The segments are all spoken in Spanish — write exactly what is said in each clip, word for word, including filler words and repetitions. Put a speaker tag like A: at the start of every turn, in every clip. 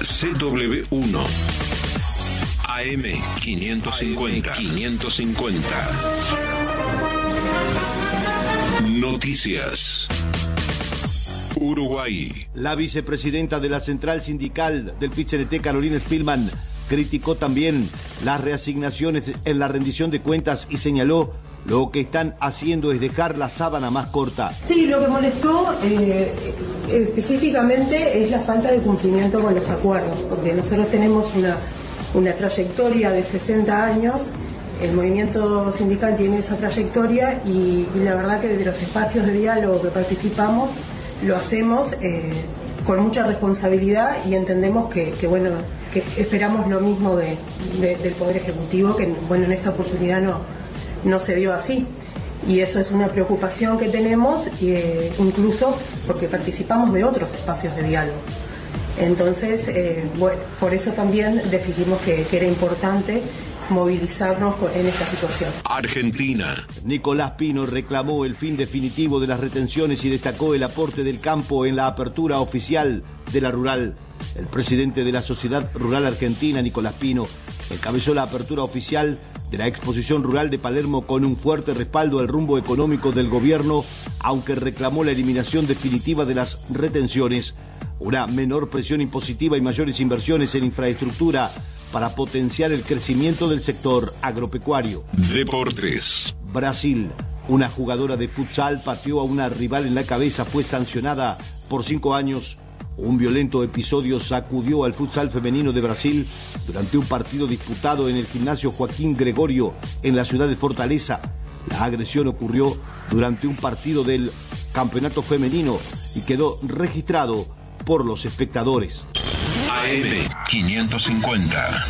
A: C W uno. A M quinientos cincuenta. quinientos cincuenta. Noticias. Uruguay.
B: La vicepresidenta de la Central Sindical del P I T C N T, Carolina Spillman, criticó también las reasignaciones en la rendición de cuentas y señaló: lo que están haciendo es dejar la sábana más corta.
C: Sí, lo que molestó eh, específicamente es la falta de cumplimiento con los acuerdos, porque nosotros tenemos una, una trayectoria de sesenta años, el movimiento sindical tiene esa trayectoria y, y la verdad que de los espacios de diálogo que participamos lo hacemos eh, con mucha responsabilidad y entendemos que, que bueno, que esperamos lo mismo de, de, del Poder Ejecutivo, que bueno, en esta oportunidad no, no se dio así. Y eso es una preocupación que tenemos, eh, incluso porque participamos de otros espacios de diálogo. Entonces, eh, bueno, por eso también decidimos que, que era importante movilizarnos en esta situación.
A: Argentina.
B: Nicolás Pino reclamó el fin definitivo de las retenciones y destacó el aporte del campo en la apertura oficial de la rural. El presidente de la Sociedad Rural Argentina, Nicolás Pino, encabezó la apertura oficial de la exposición rural de Palermo con un fuerte respaldo al rumbo económico del gobierno, aunque reclamó la eliminación definitiva de las retenciones, una menor presión impositiva y mayores inversiones en infraestructura para potenciar el crecimiento del sector agropecuario.
A: Deportes.
B: Brasil. Una jugadora de futsal pateó a una rival en la cabeza, fue sancionada por cinco años. Un violento episodio sacudió al futsal femenino de Brasil durante un partido disputado en el gimnasio Joaquín Gregorio en la ciudad de Fortaleza. La agresión ocurrió durante un partido del campeonato femenino y quedó registrado por los espectadores.
A: A M quinientos cincuenta.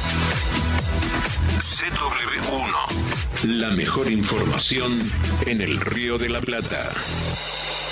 A: C W uno. La mejor información en el Río de la Plata.